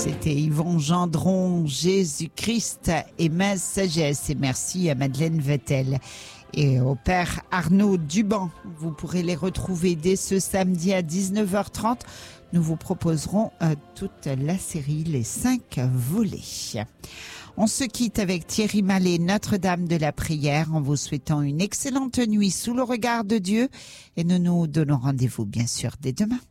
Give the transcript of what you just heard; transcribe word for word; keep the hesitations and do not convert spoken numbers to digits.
C'était Yvon Gendron, Jésus-Christ et ma sagesse. Et merci à Madeleine Vettel et au père Arnaud Duban. Vous pourrez les retrouver dès ce samedi à dix-neuf heures trente. Nous vous proposerons euh, toute la série Les cinq volets. On se quitte avec Thierry Mallet, Notre-Dame de la Prière, en vous souhaitant une excellente nuit sous le regard de Dieu. Et nous nous donnons rendez-vous bien sûr dès demain.